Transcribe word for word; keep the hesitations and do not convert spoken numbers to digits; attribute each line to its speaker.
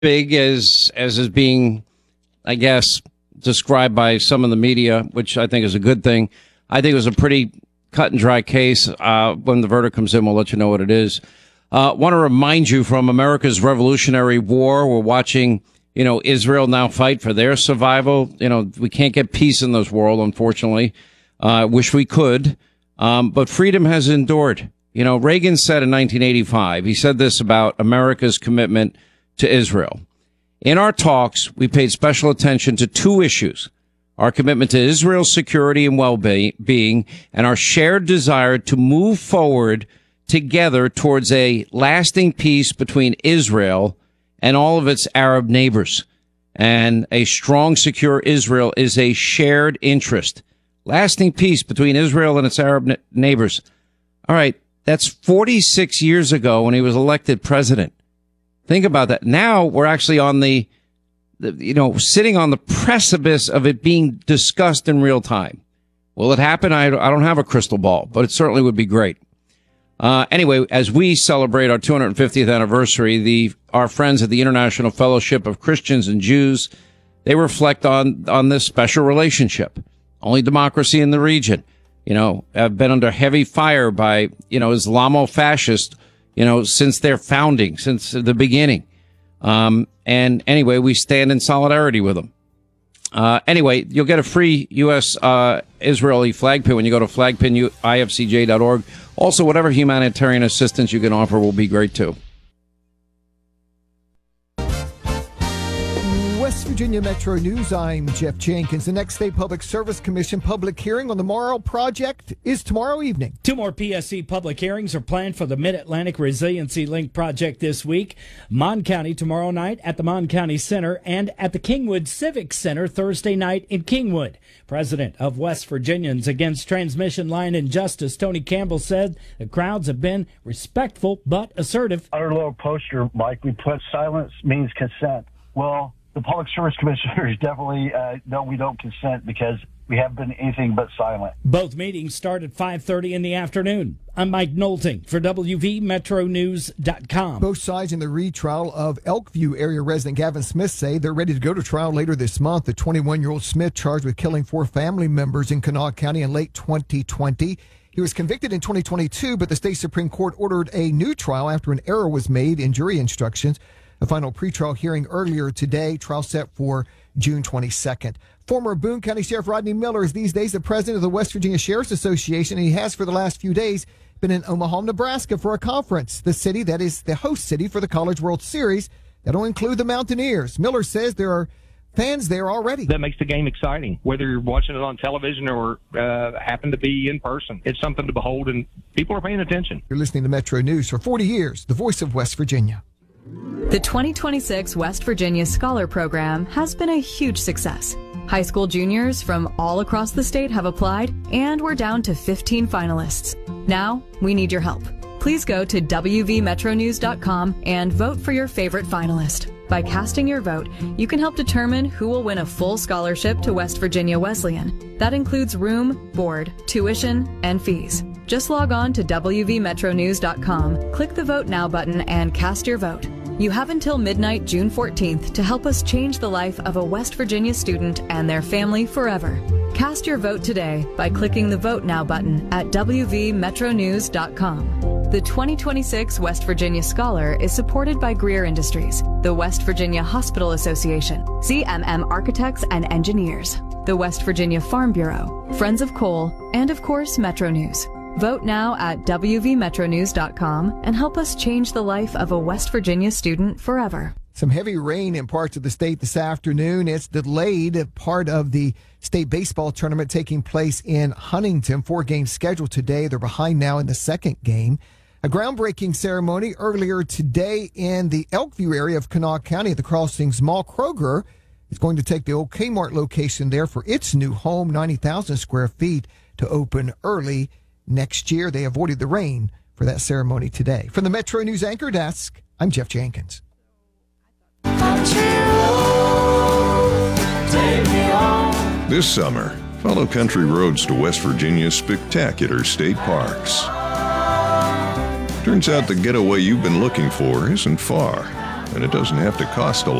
Speaker 1: big as as is being, I guess, described by some of the media, which I think is a good thing. I think it was a pretty cut and dry case. Uh, when the verdict comes in, we'll let you know what it is. Uh, want to remind you from America's Revolutionary War, we're watching, you know, Israel now fight for their survival. You know, we can't get peace in this world, unfortunately. I uh, wish we could. Um, but freedom has endured. You know, Reagan said in nineteen eighty-five, he said this about America's commitment to Israel. In our talks, we paid special attention to two issues: our commitment to Israel's security and well-being, and our shared desire to move forward together towards a lasting peace between Israel and all of its Arab neighbors. And a strong, secure Israel is a shared interest. Lasting peace between Israel and its Arab neighbors. All right, that's forty-six years ago when he was elected president. Think about that. Now we're actually on the, the, you know, sitting on the precipice of it being discussed in real time. Will it happen? I, I don't have a crystal ball, but it certainly would be great. Uh, anyway, as we celebrate our two hundred fiftieth anniversary, the our friends at the International Fellowship of Christians and Jews, they reflect on on this special relationship. Only democracy in the region, you know, have been under heavy fire by, you know, Islamo-fascists, you know, since their founding, since the beginning. Um, and anyway, we stand in solidarity with them. Uh, anyway, you'll get a free U S Uh, Israeli flag pin when you go to flag pin I F C J dot org. Also, whatever humanitarian assistance you can offer will be great, too.
Speaker 2: West Virginia Metro News, I'm Jeff Jenkins. The next State Public Service Commission public hearing on the Morrow Project is tomorrow evening.
Speaker 3: Two more P S C public hearings are planned for the Mid-Atlantic Resiliency Link project this week. Mon County tomorrow night at the Mon County Center and at the Kingwood Civic Center Thursday night in Kingwood. President of West Virginians Against Transmission Line Injustice, Tony Campbell, said the crowds have been respectful but assertive.
Speaker 4: Our little poster, Mike, we put silence means consent. Well, the Public Service Commissioners definitely uh, no, we don't consent because we haven't been anything but silent.
Speaker 3: Both meetings start at five thirty in the afternoon. I'm Mike Knowlton for W V Metro News dot com.
Speaker 2: Both sides in the retrial of Elkview area resident Gavin Smith say they're ready to go to trial later this month. The twenty-one-year-old Smith charged with killing four family members in Kanawha County in late twenty twenty. He was convicted in twenty twenty-two, but the state Supreme Court ordered a new trial after an error was made in jury instructions. A final pretrial hearing earlier today, trial set for June twenty-second. Former Boone County Sheriff Rodney Miller is these days the president of the West Virginia Sheriff's Association, and he has for the last few days been in Omaha, Nebraska for a conference, the city that is the host city for the College World Series. That'll include the Mountaineers. Miller says there are fans there already.
Speaker 5: That makes the game exciting, whether you're watching it on television or uh, happen to be in person. It's something to behold, and people are paying attention.
Speaker 2: You're listening to Metro News for forty years, the voice of West Virginia.
Speaker 6: The twenty twenty-six West Virginia Scholar Program has been a huge success. High school juniors from all across the state have applied, and we're down to fifteen finalists. Now, we need your help. Please go to W V Metro News dot com and vote for your favorite finalist. By casting your vote, you can help determine who will win a full scholarship to West Virginia Wesleyan. That includes room, board, tuition, and fees. Just log on to W V Metro News dot com, click the Vote Now button, and cast your vote. You have until midnight June fourteenth to help us change the life of a West Virginia student and their family forever. Cast your vote today by clicking the Vote Now button at W V Metro News dot com. The twenty twenty-six West Virginia Scholar is supported by Greer Industries, the West Virginia Hospital Association, Z M M Architects and Engineers, the West Virginia Farm Bureau, Friends of Coal, and of course Metro News. Vote now at W V Metro News dot com and help us change the life of a West Virginia student forever.
Speaker 2: Some heavy rain in parts of the state this afternoon. It's delayed part of the state baseball tournament taking place in Huntington. Four games scheduled today. They're behind now in the second game. A groundbreaking ceremony earlier today in the Elkview area of Kanawha County at the Crossings Mall. Kroger is going to take the old Kmart location there for its new home, ninety thousand square feet, to open early next year. They avoided the rain for that ceremony today. From the Metro News Anchor Desk, I'm Jeff Jenkins.
Speaker 7: This summer, follow country roads to West Virginia's spectacular state parks. Turns out the getaway you've been looking for isn't far. and it doesn't have to cost a